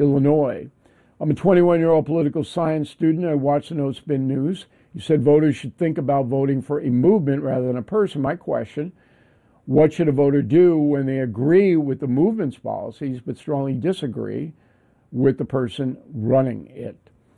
Illinois. I'm a 21-year-old political science student. I watch the No Spin News. You said voters should think about voting for a movement rather than a person. My question, what should a voter do when they agree with the movement's policies but strongly disagree with the person running it?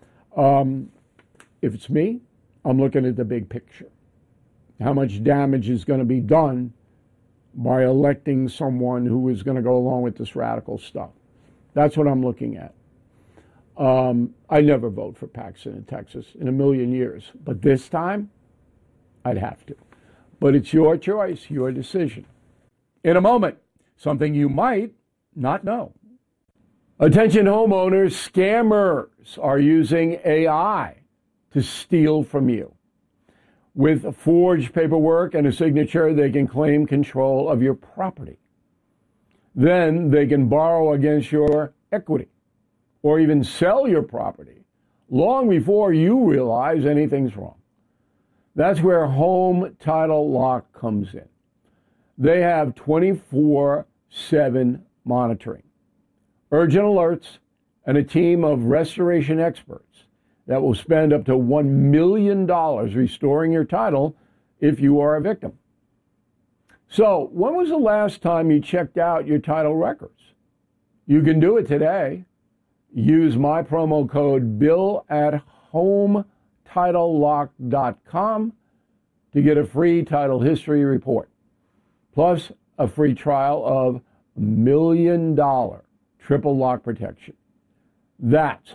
If it's me, I'm looking at the big picture. How much damage is going to be done by electing someone who is going to go along with this radical stuff? That's what I'm looking at. I never vote for Paxton in Texas in a million years, but this time I'd have to. But it's your choice, your decision. In a moment, something you might not know. Attention homeowners, scammers are using AI to steal from you. With forged paperwork and a signature, they can claim control of your property. Then they can borrow against your equity or even sell your property long before you realize anything's wrong. That's where Home Title Lock comes in. They have 24/7 monitoring, urgent alerts, and a team of restoration experts that will spend up to $1 million restoring your title if you are a victim. So, when was the last time you checked out your title records? You can do it today. Use my promo code BILL at HomeTitleLock.com to get a free title history report, plus a free trial of $1 million triple lock protection. That's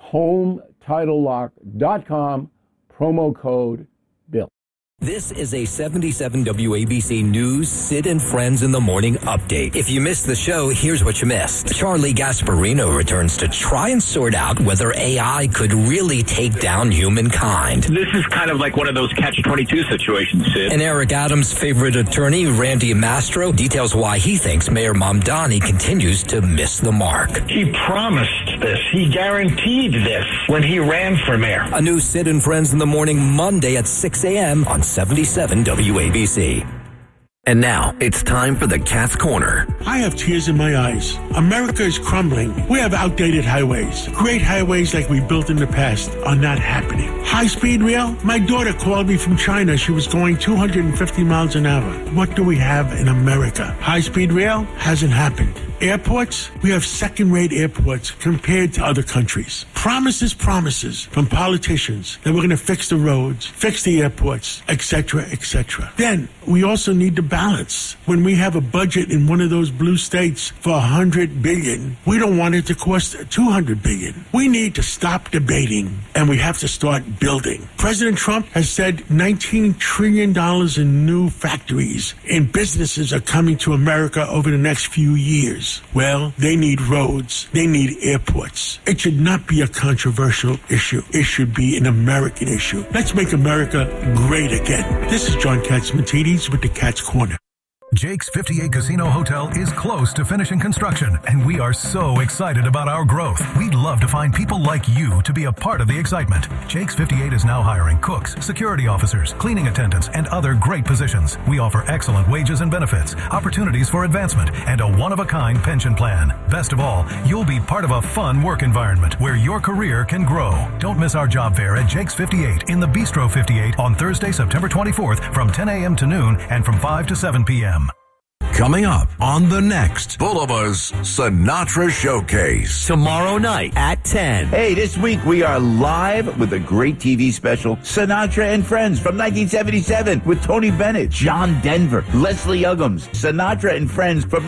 HomeTitleLock.com, promo code BILL. This is a 77 WABC News Sid and Friends in the Morning update. If you missed the show, here's what you missed. Charlie Gasparino returns to try and sort out whether AI could really take down humankind. This is kind of like one of those catch-22 situations, Sid. And Eric Adams' favorite attorney, Randy Mastro, details why he thinks Mayor Mamdani continues to miss the mark. He promised this. He guaranteed this when he ran for mayor. A new Sid and Friends in the Morning Monday at 6 a.m. on 77 WABC. And now, it's time for the Cat's Corner. I have tears in my eyes. America is crumbling. We have outdated highways. Great highways like we built in the past are not happening. High-speed rail? My daughter called me from China. She was going 250 miles an hour. What do we have in America? High-speed rail hasn't happened. Airports? We have second-rate airports compared to other countries. Promises from politicians that we're going to fix the roads, fix the airports, etc., etc. Then we also need to balance. When we have a budget in one of those blue states for $100 billion, we don't want it to cost $200 billion. We need to stop debating, and we have to start building. President Trump has said $19 trillion in new factories and businesses are coming to America over the next few years. Well, they need roads. They need airports. It should not be a controversial issue. It should be an American issue. Let's make America great again. This is John Catsimatidis with the Cat's Corner. Jake's 58 Casino Hotel is close to finishing construction, and we are so excited about our growth. We'd love to find people like you to be a part of the excitement. Jake's 58 is now hiring cooks, security officers, cleaning attendants, and other great positions. We offer excellent wages and benefits, opportunities for advancement, and a one-of-a-kind pension plan. Best of all, you'll be part of a fun work environment where your career can grow. Don't miss our job fair at Jake's 58 in the Bistro 58 on Thursday, September 24th from 10 a.m. to noon and from 5 to 7 p.m. Coming up on the next Bulliva's Sinatra Showcase. Tomorrow night at 10. Hey, this week we are live with a great TV special, Sinatra and Friends from 1977 with Tony Bennett, John Denver, Leslie Uggams. Sinatra and Friends from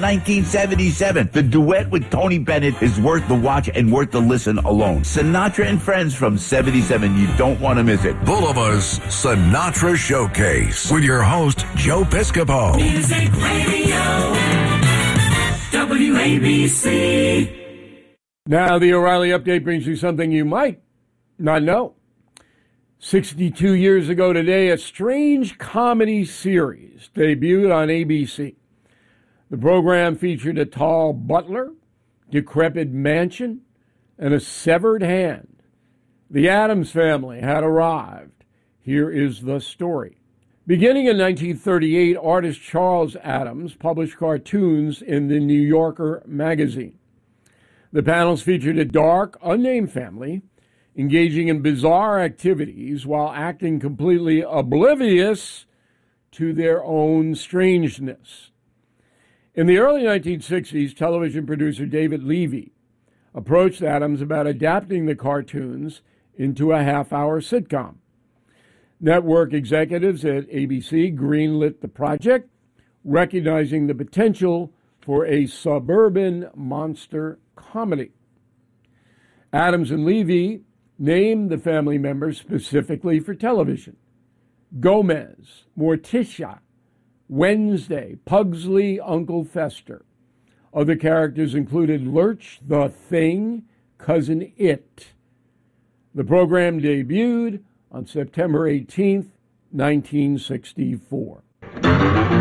1977. The duet with Tony Bennett is worth the watch and worth the listen alone. Sinatra and Friends from 77. You don't want to miss it. Bulliva's Sinatra Showcase with your host, Joe Piscopo. Music Radio. WABC. Now, the O'Reilly Update brings you something you might not know. 62 years ago today, a strange comedy series debuted on ABC. The program featured a tall butler, decrepit mansion, and a severed hand. The Addams Family had arrived. Here is the story. Beginning in 1938, artist Charles Addams published cartoons in the New Yorker magazine. The panels featured a dark, unnamed family engaging in bizarre activities while acting completely oblivious to their own strangeness. In the early 1960s, television producer David Levy approached Adams about adapting the cartoons into a half-hour sitcom. Network executives at ABC greenlit the project, recognizing the potential for a suburban monster comedy. Adams and Levy named the family members specifically for television: Gomez, Morticia, Wednesday, Pugsley, Uncle Fester. Other characters included Lurch, the Thing, Cousin It. The program debuted on September 18th, 1964.